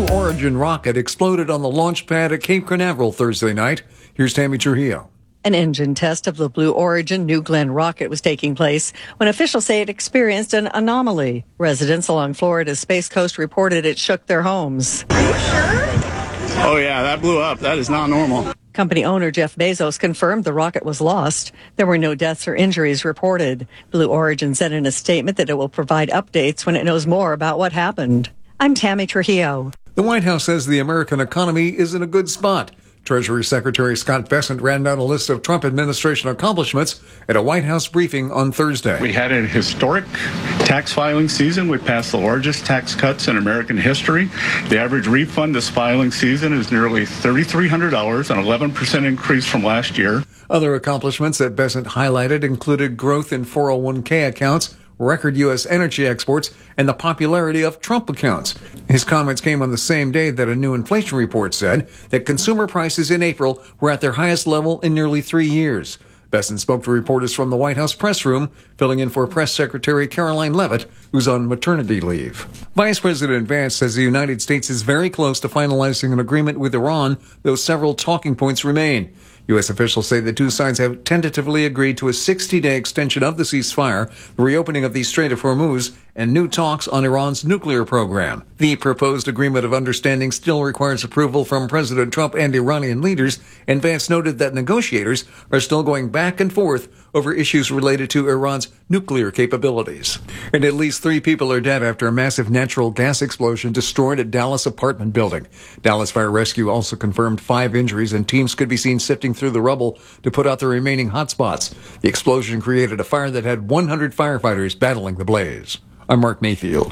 Origin rocket exploded on the launch pad at Cape Canaveral Thursday night. Here's Tammy Trujillo. An engine test of the Blue Origin New Glenn rocket was taking place when officials say it experienced an anomaly. Residents along Florida's Space Coast reported it shook their homes. Are you sure? Oh, yeah, that blew up. That is not normal. Company owner Jeff Bezos confirmed the rocket was lost. There were no deaths or injuries reported. Blue Origin said in a statement that it will provide updates when it knows more about what happened. I'm Tammy Trujillo. The White House says the American economy is in a good spot. Treasury Secretary Scott Bessent ran down a list of Trump administration accomplishments at a White House briefing on Thursday. We had a historic tax filing season. We passed the largest tax cuts in American history. The average refund this filing season is nearly $3,300, an 11% increase from last year. Other accomplishments that Bessent highlighted included growth in 401k accounts, record U.S. energy exports, and the popularity of Trump accounts. His comments came on the same day that a new inflation report said that consumer prices in April were at their highest level in nearly 3 years. Bessent spoke to reporters from the White House press room, filling in for Press Secretary Caroline Leavitt, who's on maternity leave. Vice President Vance says the United States is very close to finalizing an agreement with Iran, though several talking points remain. U.S. officials say the two sides have tentatively agreed to a 60-day extension of the ceasefire, the reopening of the Strait of Hormuz, and new talks on Iran's nuclear program. The proposed agreement of understanding still requires approval from President Trump and Iranian leaders, and Vance noted that negotiators are still going back and forth over issues related to Iran's nuclear capabilities. And at least 3 people are dead after a massive natural gas explosion destroyed a Dallas apartment building. Dallas Fire Rescue also confirmed 5 injuries, and teams could be seen sifting through the rubble to put out the remaining hotspots. The explosion created a fire that had 100 firefighters battling the blaze. I'm Mark Mayfield.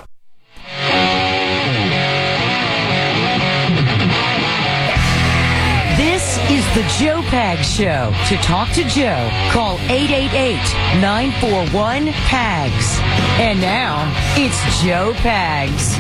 This is the Joe Pags Show. To talk to Joe, call 888-941-PAGS. And now, it's Joe Pags.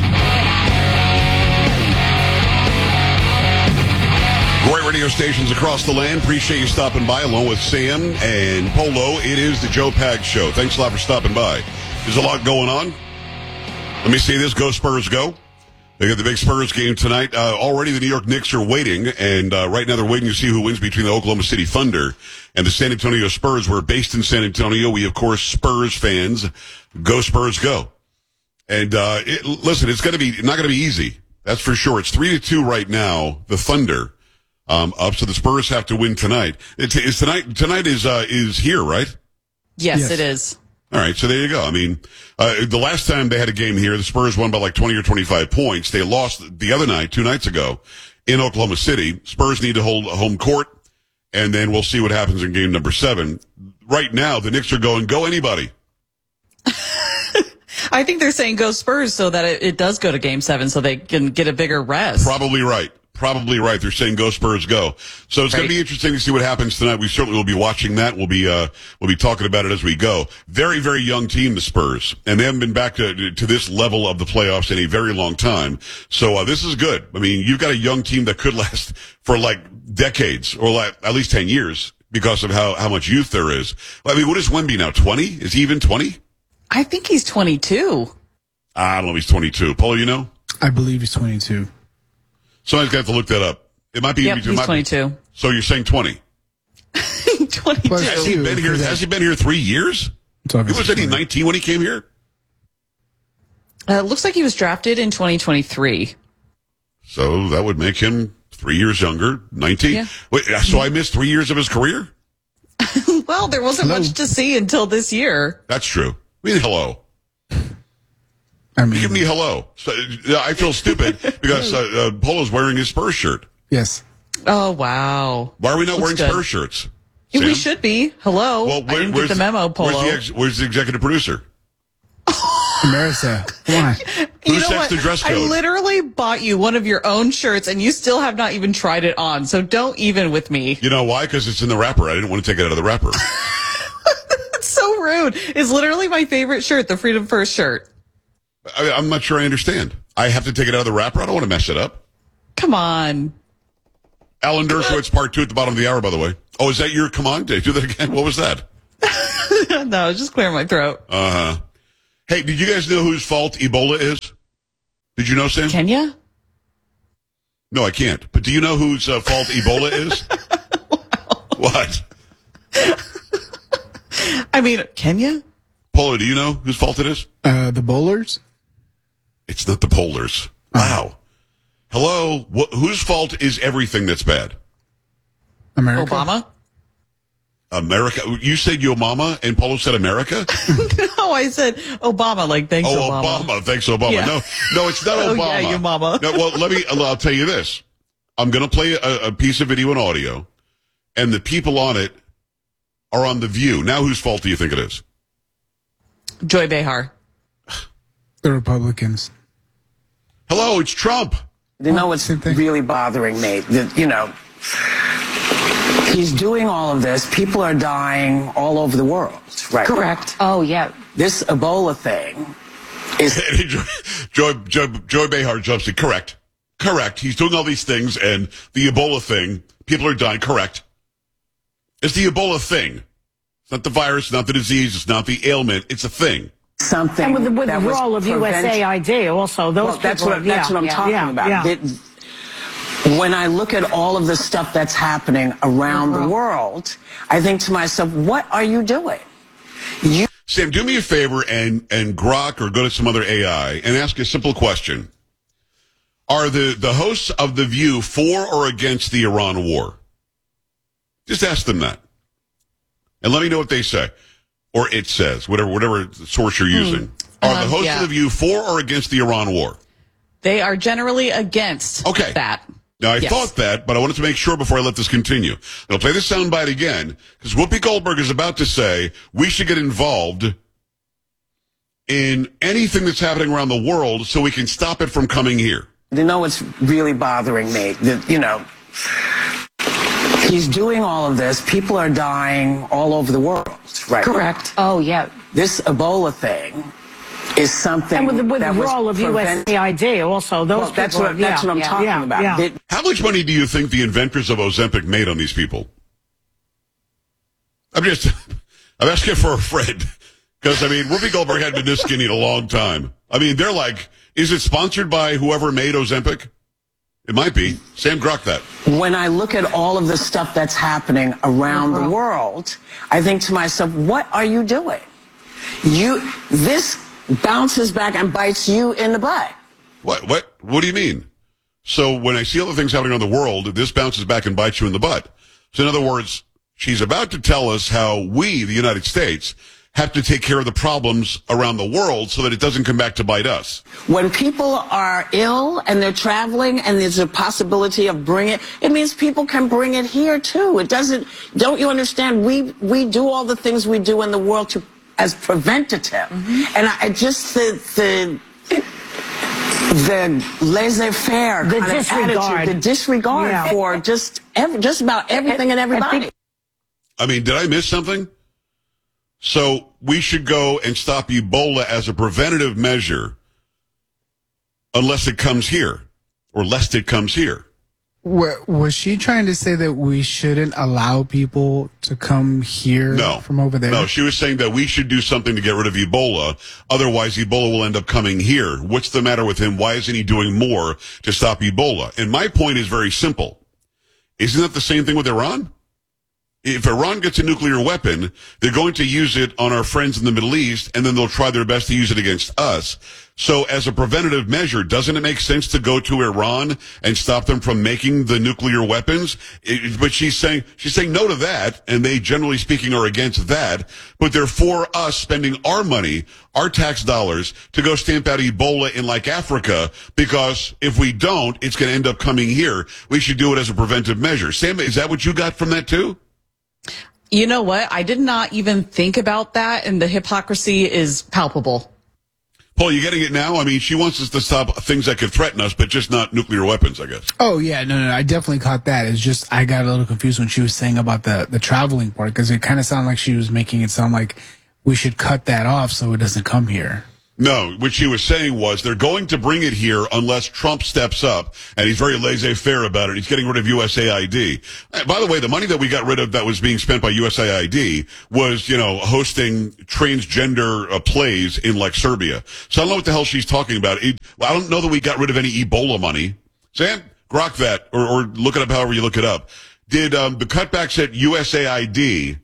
Great radio stations across the land. Appreciate you stopping by along with Sam and Polo. It is the Joe Pags Show. Thanks a lot for stopping by. There's a lot going on. Let me see this. Go Spurs, go. They got the big Spurs game tonight. Already the New York Knicks are waiting, and right now they're waiting to see who wins between the Oklahoma City Thunder and the San Antonio Spurs. We're based in San Antonio. We, of course, Spurs fans. Go Spurs, go. And listen, it's not going to be easy. That's for sure. It's 3-2 right now. The Thunder up, so the Spurs have to win tonight. It's tonight. Tonight is here, right? Yes, it is. All right, so there you go. I mean, the last time they had a game here, the Spurs won by like 20 or 25 points. They lost the other night, 2 nights ago, in Oklahoma City. Spurs need to hold home court, and then we'll see what happens in game number 7. Right now, the Knicks are going, go anybody. I think they're saying go Spurs so that it does go to game 7 so they can get a bigger rest. Probably right. They're saying go Spurs, go. So it's going to be interesting to see what happens tonight. We certainly will be watching that. We'll be talking about it as we go. Very, very young team, the Spurs, and they haven't been back to this level of the playoffs in a very long time. So this is good. I mean, you've got a young team that could last for like decades or like at least 10 years because of how much youth there is. I mean, what is Wemby now? 20? Is he even 20? I think he's 22. I don't know if he's 22. Paul, you know? I believe he's 22. Somebody's got to look that up. It might be. Yep, he's 22. So you're saying 20? 22. Has he been here? Has he been here 3 years? He was 19 when he came here. Looks like he was drafted in 2023. So that would make him 3 years younger. 19. Yeah. Wait, so I missed 3 years of his career? Well, there wasn't much to see until this year. That's true. I mean, hello. Give me hello. So, I feel stupid because Polo's wearing his Spurs shirt. Yes. Oh, wow. Why are we not wearing good. Spurs shirts? Yeah, Sam? we should be. Hello. Well, I didn't get the memo, Polo. Where's the executive producer? Marissa, come on. Who sets the dress code? I literally bought you one of your own shirts, and you still have not even tried it on, so don't even with me. You know why? Because it's in the wrapper. I didn't want to take it out of the wrapper. That's so rude. It's literally my favorite shirt, the Freedom First shirt. I'm not sure I understand. I have to take it out of the wrapper? I don't want to mess it up. Come on. Alan Dershowitz, part 2 at the bottom of the hour, by the way. Oh, is that your command? Did I do that again? What was that? No, just clear my throat. Uh-huh. Hey, did you guys know whose fault Ebola is? Did you know, Sam? Kenya? No, I can't. But do you know whose fault Ebola is? What? I mean, can you? Polo, do you know whose fault it is? The bowlers? It's not the polars. Wow. Hello? Whose fault is everything that's bad? America? Obama? America? You said your mama and Polo said America? No, I said Obama, like, thanks, Obama. Obama. Thanks, Obama. Yeah. No, it's not Oh, Obama. yeah, your mama. No, well, I'll tell you this. I'm going to play a piece of video and audio, and the people on it are on The View. Now, whose fault do you think it is? Joy Behar. The Republicans. Hello, it's Trump. You know what's really bothering me? He's doing all of this. People are dying all over the world. Right. Correct. Oh, yeah. This Ebola thing is... Joy Behar jumps in. Correct. He's doing all these things, and the Ebola thing, people are dying. Correct. It's the Ebola thing. It's not the virus, not the disease, it's not the ailment. It's a thing. Something and with the that withdrawal was of USAID also, those that's what I'm talking about. When I look at all of the stuff that's happening around the world, I think to myself, what are you doing? Sam, do me a favor and Grok or go to some other AI and ask a simple question. Are the hosts of The View for or against the Iran war? Just ask them that. And let me know what they say. Or it says, whatever source you're using. Are the hosts of The View for or against the Iran war? They are generally against that. Now, I thought that, but I wanted to make sure before I let this continue. I'll play this soundbite again, because Whoopi Goldberg is about to say we should get involved in anything that's happening around the world so we can stop it from coming here. You know what's really bothering me? He's doing all of this. People are dying all over the world. Right. Correct. Oh, yeah. This Ebola thing is something and with the that withdrawal was of USAID also, those that's what I'm talking about. Yeah. How much money do you think the inventors of Ozempic made on these people? I'm asking for a friend. Because, Whoopi Goldberg hadn't been this skinny in a long time. They're like, is it sponsored by whoever made Ozempic? It might be. Sam Grok that. When I look at all of the stuff that's happening around the world, I think to myself, what are you doing? This bounces back and bites you in the butt. What do you mean? So when I see all the things happening around the world, this bounces back and bites you in the butt. So in other words, she's about to tell us how we, the United States, have to take care of the problems around the world so that it doesn't come back to bite us. When people are ill and they're traveling and there's a possibility of bringing it, it means people can bring it here too. Don't you understand? We do all the things we do in the world as preventative. And I just, the laissez-faire the kind disregard. of attitude, the disregard for just about everything and everybody. Did I miss something? So we should go and stop Ebola as a preventative measure unless it comes here, or lest it comes here. Was she trying to say that we shouldn't allow people to come here from over there? No, she was saying that we should do something to get rid of Ebola. Otherwise, Ebola will end up coming here. What's the matter with him? Why isn't he doing more to stop Ebola? And my point is very simple. Isn't that the same thing with Iran? If Iran gets a nuclear weapon, they're going to use it on our friends in the Middle East, and then they'll try their best to use it against us. So as a preventative measure, doesn't it make sense to go to Iran and stop them from making the nuclear weapons? But she's saying no to that, and they, generally speaking, are against that. But they're for us spending our money, our tax dollars, to go stamp out Ebola in like Africa, because if we don't, it's going to end up coming here. We should do it as a preventive measure. Sam, is that what you got from that too? You know what? I did not even think about that, and the hypocrisy is palpable. Paul, you getting it now? She wants us to stop things that could threaten us, but just not nuclear weapons, I guess. Oh, yeah. No, I definitely caught that. It's just I got a little confused when she was saying about the traveling part, because it kind of sounded like she was making it sound like we should cut that off so it doesn't come here. No, what she was saying was they're going to bring it here unless Trump steps up, and he's very laissez-faire about it. He's getting rid of USAID. By the way, the money that we got rid of that was being spent by USAID was, hosting transgender plays in like Serbia. So I don't know what the hell she's talking about. I don't know that we got rid of any Ebola money. Sam, Grok that, or look it up however you look it up. Did the cutbacks at USAID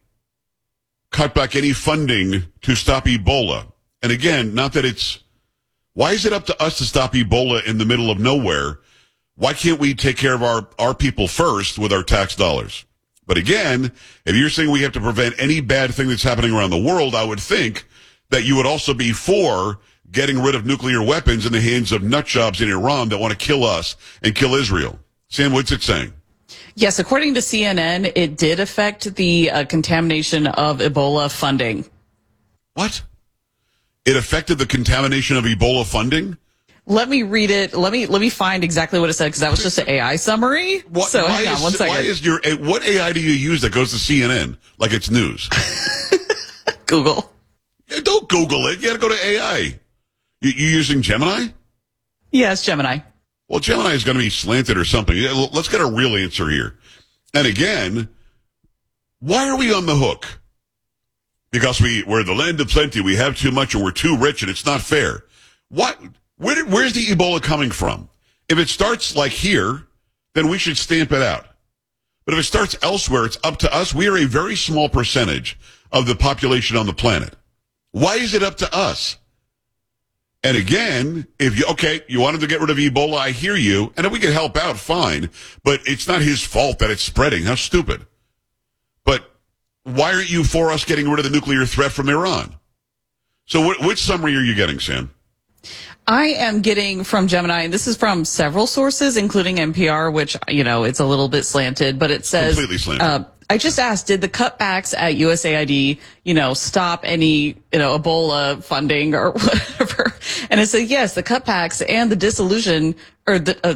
cut back any funding to stop Ebola? And again, not that it's, why is it up to us to stop Ebola in the middle of nowhere? Why can't we take care of our people first with our tax dollars? But again, if you're saying we have to prevent any bad thing that's happening around the world, I would think that you would also be for getting rid of nuclear weapons in the hands of nutjobs in Iran that want to kill us and kill Israel. Sam, what's it saying? Yes, according to CNN, it did affect the contamination of Ebola funding. What? It affected the contamination of Ebola funding? Let me read it. Let me find exactly what it said, because that was just an AI summary. So hang on one second. What AI do you use that goes to CNN like it's news? Google. Yeah, don't Google it. You got to go to AI. You using Gemini? Yes, Gemini. Well, Gemini is going to be slanted or something. Let's get a real answer here. And again, why are we on the hook? Because we're the land of plenty. We have too much and we're too rich and it's not fair. What? Where's the Ebola coming from? If it starts like here, then we should stamp it out. But if it starts elsewhere, it's up to us. We are a very small percentage of the population on the planet. Why is it up to us? And again, if you wanted to get rid of Ebola, I hear you. And if we can help out, fine. But it's not his fault that it's spreading. How stupid. But why aren't you for us getting rid of the nuclear threat from Iran? So which summary are you getting, Sam? I am getting from Gemini, and this is from several sources, including NPR, which, it's a little bit slanted, but it says, completely slanted. I just asked, did the cutbacks at USAID, stop any, Ebola funding or whatever? And it said, yes, the cutbacks and the dissolution, or the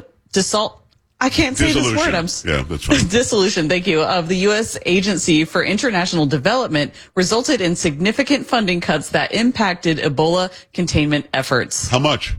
I can't say this word. Yeah, that's fine. Dissolution, thank you, of the U.S. Agency for International Development resulted in significant funding cuts that impacted Ebola containment efforts. How much?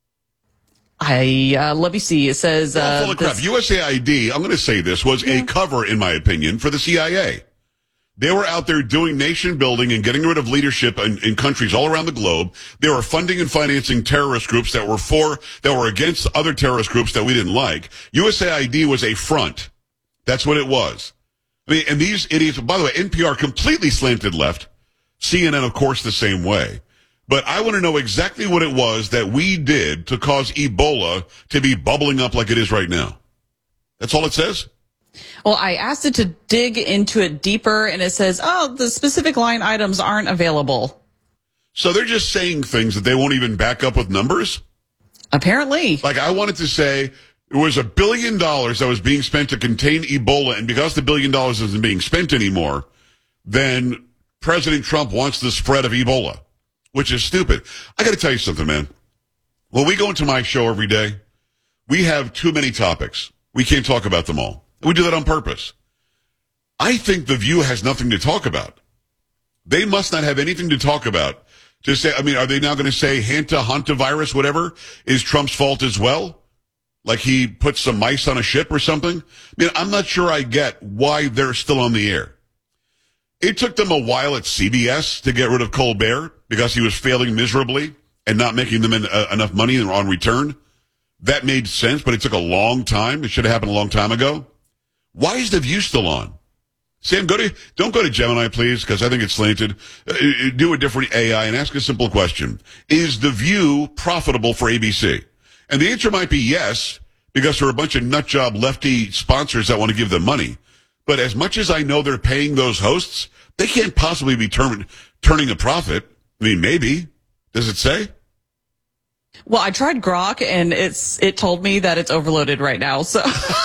Let me see. It says... full of crap. USAID, I'm going to say this, was a cover, in my opinion, for the CIA. They were out there doing nation building and getting rid of leadership in countries all around the globe. They were funding and financing terrorist groups that were against other terrorist groups that we didn't like. USAID was a front. That's what it was. I mean, and these idiots, by the way, NPR completely slanted left. CNN, of course, the same way. But I want to know exactly what it was that we did to cause Ebola to be bubbling up like it is right now. That's all it says? Well, I asked it to dig into it deeper, and it says, the specific line items aren't available. So they're just saying things that they won't even back up with numbers? Apparently. Like, I wanted to say it was $1 billion that was being spent to contain Ebola, and because the $1 billion isn't being spent anymore, then President Trump wants the spread of Ebola, which is stupid. I got to tell you something, man. When we go into my show every day, we have too many topics. We can't talk about them all. We do that on purpose. I think The View has nothing to talk about. They must not have anything to talk about. To say, are they now going to say hantavirus, whatever, is Trump's fault as well? Like he put some mice on a ship or something? I'm not sure I get why they're still on the air. It took them a while at CBS to get rid of Colbert because he was failing miserably and not making them enough money on return. That made sense, but it took a long time. It should have happened a long time ago. Why is The View still on? Sam, don't go to Gemini, please, because I think it's slanted. Do a different AI and ask a simple question. Is The View profitable for ABC? And the answer might be yes, because there are a bunch of nutjob lefty sponsors that want to give them money. But as much as I know they're paying those hosts, they can't possibly be turning a profit. Maybe. Does it say? Well, I tried Grok, and it told me that it's overloaded right now, so...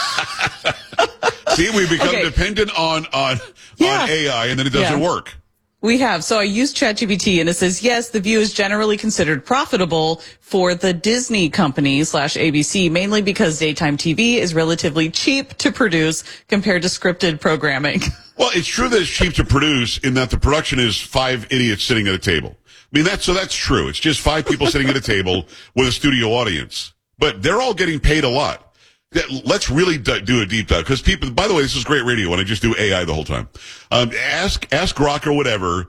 See, we become dependent on AI, and then it doesn't work. We have. So I used ChatGPT, and it says, yes, The View is generally considered profitable for the Disney company / ABC, mainly because daytime TV is relatively cheap to produce compared to scripted programming. Well, it's true that it's cheap to produce in that the production is 5 idiots sitting at a table. That's true. It's just 5 people sitting at a table with a studio audience. But they're all getting paid a lot. Let's really do a deep dive, because people, by the way, this is great radio when I just do AI the whole time. Ask Grok or whatever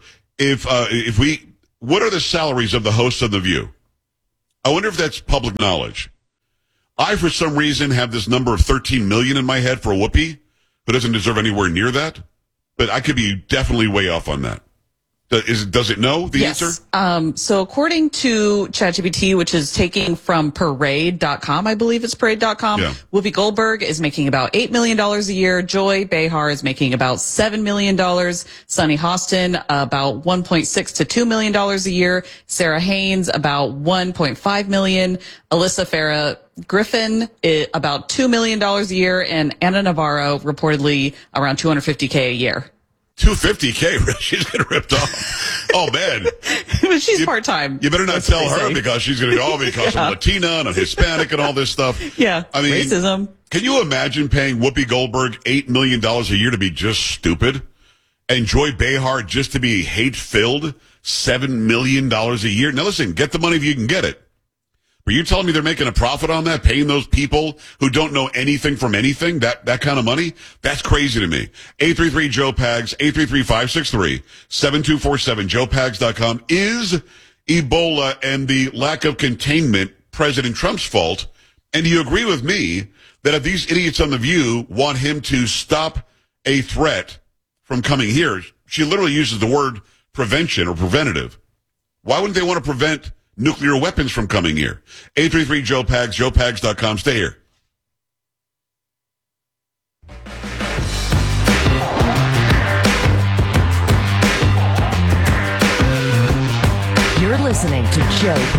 what are the salaries of the hosts of The View? I wonder if that's public knowledge. I, for some reason, have this number of 13 million in my head for Whoopi, who doesn't deserve anywhere near that. But I could be definitely way off on that. Does it know the answer? So according to ChatGPT, which is taking from parade.com, I believe it's parade.com, Yeah. Whoopi Goldberg is making about $8 million a year. Joy Behar is making about $7 million. Sunny Hostin, about $1.6 to $2 million a year. Sarah Haynes, about $1.5 million. Alyssa Farah Griffin, about $2 million a year. And Anna Navarro, reportedly around $250K a year. $250K, she's getting ripped off. Oh, man. She's part-time. You better not tell her because she's going to go, because I'm Latina and I'm Hispanic and all this stuff. Yeah. I mean, racism. Can you imagine paying Whoopi Goldberg $8 million a year to be just stupid? And Joy Behar just to be hate-filled? $7 million a year? Now listen, get the money if you can get it. But you telling me they're making a profit on that, paying those people who don't know anything from anything, that kind of money? That's crazy to me. 833-JOE-PAGS, 833-563-7247, joepags.com. Is Ebola and the lack of containment President Trump's fault? And do you agree with me that if these idiots on The View want him to stop a threat from coming here, she literally uses the word prevention or preventative. Why wouldn't they want to prevent nuclear weapons from coming here? 833-JOE-PAGS, joepags.com. Stay here. You're listening to Joe